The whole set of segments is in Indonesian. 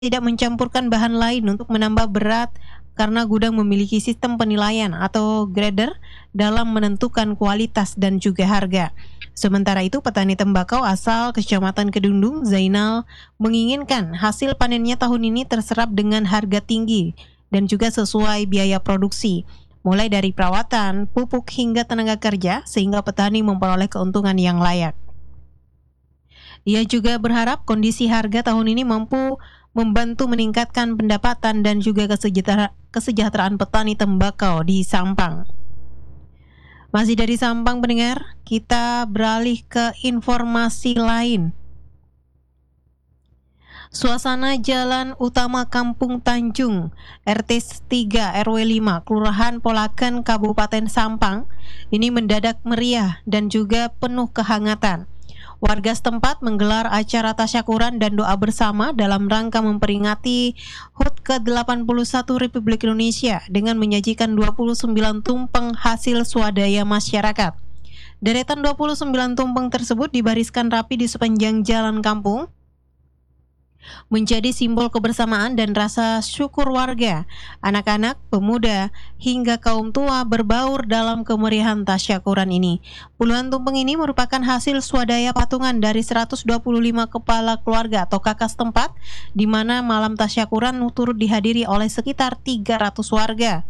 tidak mencampurkan bahan lain untuk menambah berat karena gudang memiliki sistem penilaian atau grader dalam menentukan kualitas dan juga harga. Sementara itu, petani tembakau asal Kecamatan Kedundung, Zainal, menginginkan hasil panennya tahun ini terserap dengan harga tinggi dan juga sesuai biaya produksi, mulai dari perawatan, pupuk hingga tenaga kerja, sehingga petani memperoleh keuntungan yang layak. Ia juga berharap kondisi harga tahun ini mampu membantu meningkatkan pendapatan dan juga kesejahteraan petani tembakau di Sampang. Masih dari Sampang pendengar, kita beralih ke informasi lain. Suasana Jalan Utama Kampung Tanjung, RT 3 RW 5, Kelurahan Polaken, Kabupaten Sampang, ini mendadak meriah dan juga penuh kehangatan. Warga setempat menggelar acara tasyakuran dan doa bersama dalam rangka memperingati HUT ke-81 Republik Indonesia dengan menyajikan 29 tumpeng hasil swadaya masyarakat. Deretan 29 tumpeng tersebut dibariskan rapi di sepanjang jalan kampung, menjadi simbol kebersamaan dan rasa syukur warga. Anak-anak, pemuda, hingga kaum tua berbaur dalam kemeriahan tasyakuran ini. Puluhan tumpeng ini merupakan hasil swadaya patungan dari 125 kepala keluarga atau kakak setempat, di mana malam tasyakuran turut dihadiri oleh sekitar 300 warga.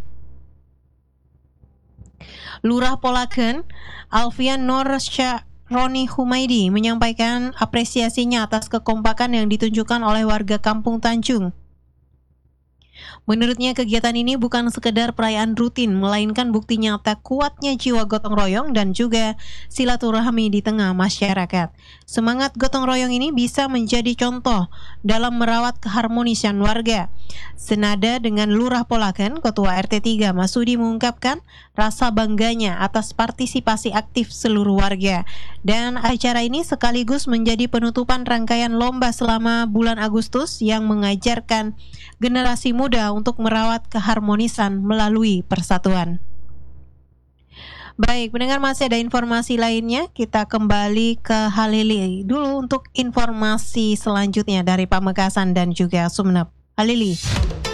Lurah Polaken, Alfian Nur Roni Humaidi menyampaikan apresiasinya atas kekompakan yang ditunjukkan oleh warga Kampung Tanjung. Menurutnya kegiatan ini bukan sekedar perayaan rutin, melainkan bukti nyata kuatnya jiwa gotong royong dan juga silaturahmi di tengah masyarakat. Semangat gotong royong ini bisa menjadi contoh dalam merawat keharmonisan warga. Senada dengan Lurah Polaken, Ketua RT 3 Masudi mengungkapkan rasa bangganya atas partisipasi aktif seluruh warga. Dan acara ini sekaligus menjadi penutupan rangkaian lomba selama bulan Agustus yang mengajarkan generasi muda untuk merawat keharmonisan melalui persatuan. Baik, pendengar, masih ada informasi lainnya. Kita kembali ke Halili dulu untuk informasi selanjutnya dari Pamekasan dan juga Sumeneb. Halili.